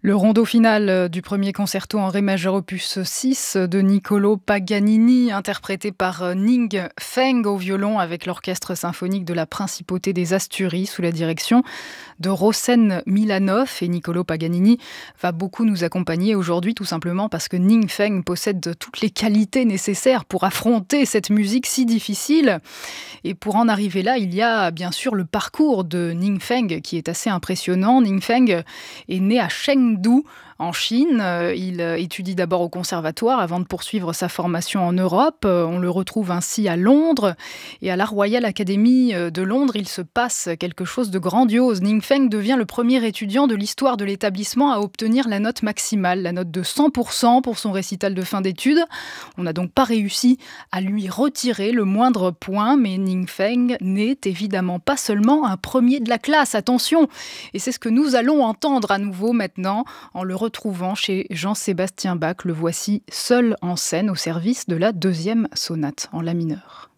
Le rondo final du premier concerto en ré majeur opus 6 de Niccolò Paganini, interprété par Ning Feng au violon avec l'orchestre symphonique de la Principauté des Asturies sous la direction de Rosen Milanov. Et Niccolò Paganini va beaucoup nous accompagner aujourd'hui tout simplement parce que Ning Feng possède toutes les qualités nécessaires pour affronter cette musique si difficile. Et pour en arriver là, il y a bien sûr le parcours de Ning Feng qui est assez impressionnant. Ning Feng est né à Chengdu, en Chine. Il étudie d'abord au conservatoire avant de poursuivre sa formation en Europe. On le retrouve ainsi à Londres. Et à la Royal Academy de Londres, il se passe quelque chose de grandiose. Ning Feng devient le premier étudiant de l'histoire de l'établissement à obtenir la note maximale, la note de 100% pour son récital de fin d'études. On n'a donc pas réussi à lui retirer le moindre point, mais Ning Feng n'est évidemment pas seulement un premier de la classe, attention. Et c'est ce que nous allons entendre à nouveau maintenant en le retrouvant chez Jean-Sébastien Bach. Le voici seul en scène au service de la deuxième sonate en la mineur.